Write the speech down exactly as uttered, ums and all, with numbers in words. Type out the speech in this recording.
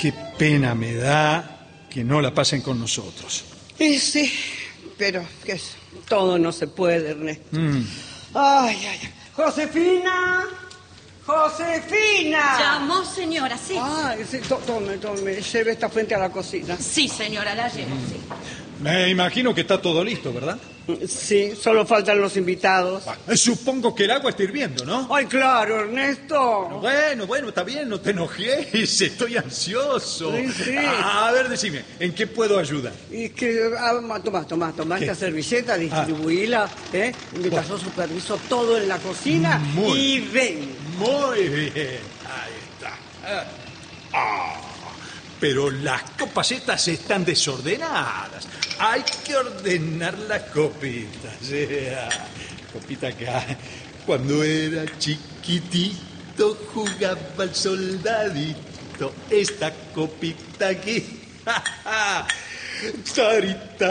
qué pena me da que no la pasen con nosotros. Y sí, pero que es- todo no se puede, Ernesto. Mm. Ay, ay, ay. ¡Josefina! ¡Josefina! Llamó, señora, sí. Ay, sí, to- tome, tome, lleve esta fuente a la cocina. Sí, señora, la llevo, sí. Me imagino que está todo listo, ¿verdad? Sí, solo faltan los invitados. Ah, supongo que el agua está hirviendo, ¿no? Ay, claro, Ernesto. Bueno, bueno, está bien, no te enojes, estoy ansioso. Sí, sí. A ver, decime, ¿en qué puedo ayudar? Y que, ah, ma- toma, toma, toma ¿Qué? esta servilleta, distribuíla, ¿eh? Mientras yo superviso todo en la cocina. Muy y ven. Muy bien, ahí está. Ah, pero las copas estas están desordenadas. Hay que ordenar las copitas. ¿eh? Copita acá. Cuando era chiquitito jugaba al soldadito. Esta copita aquí. Sarita.